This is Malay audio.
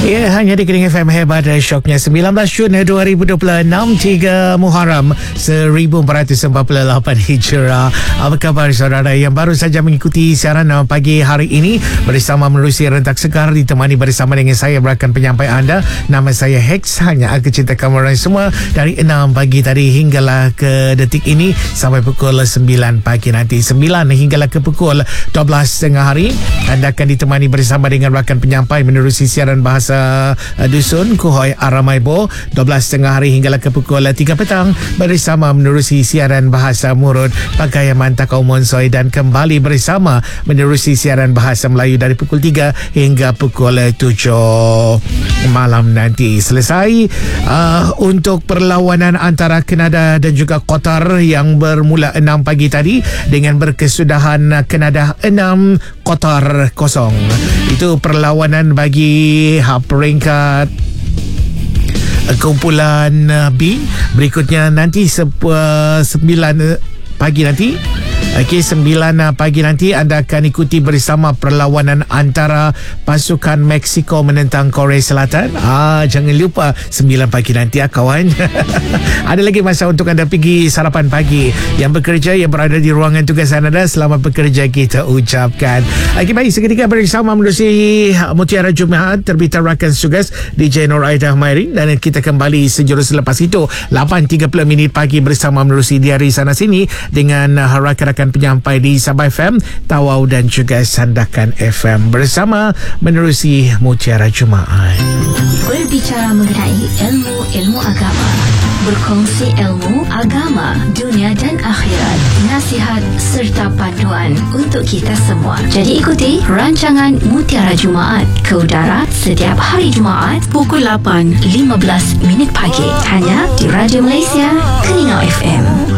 Ya, hanya di Keling FM hebat syoknya 19 Jun 2026 3 Muharram 1448 Hijrah. Apa khabar saudara yang baru saja mengikuti siaran pagi hari ini bersama menerusi rentak sekar ditemani bersama dengan saya berakan penyampai anda. Nama saya Hex, hanya aku cinta kamu orang semua dari 6 pagi tadi hinggalah ke detik ini sampai pukul 9 pagi nanti. 9 hinggalah ke pukul 12 tengah hari anda akan ditemani bersama dengan rakan penyampai menerusi siaran bahasa Dusun Kuhoi Aramaibo 12 tengah hari hinggalah ke pukul 3 petang bersama menerusi siaran bahasa Murut Pagayman Takau Monsoi dan kembali bersama menerusi siaran bahasa Melayu dari pukul 3 hingga pukul 7 malam nanti. Selesai untuk perlawanan antara Kanada dan juga Qatar yang bermula 6 pagi tadi dengan berkesudahan Kanada 6 Qatar 0. Itu perlawanan bagi peringkat kumpulan B. Berikutnya nanti 9 pagi nanti. Okey, 9 pagi nanti anda akan ikuti bersama perlawanan antara pasukan Mexico menentang Korea Selatan. Jangan lupa 9 pagi nanti kawan. Ada lagi masa untuk anda pergi sarapan pagi. Yang bekerja, yang berada di ruangan tugas anda, selamat bekerja kita ucapkan. Okey, baik, seketika bersama menerusi Mutiara Jumaat terbitan rakan tugas DJ Nur Aidah Mairin dan kita kembali sejurus selepas itu 8.30 minit pagi bersama menerusi diari sana sini dengan rakan-rakan penyampai di Sabah FM, Tawau dan juga Sandakan FM bersama menerusi Mutiara Jumaat. Berbicara mengenai ilmu agama, berkongsi ilmu agama, dunia dan akhirat, nasihat serta panduan untuk kita semua. Jadi ikuti rancangan Mutiara Jumaat ke udara setiap hari Jumaat pukul 8.15 pagi hanya di Radio Malaysia Kelingau FM.